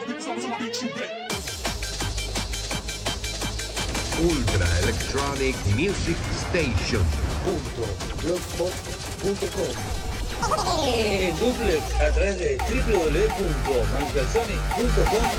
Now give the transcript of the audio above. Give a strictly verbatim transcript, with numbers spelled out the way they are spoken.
Ultra Electronic Music Station. blogspot punto com. En duplex a través de w w w punto manifestsonic punto com.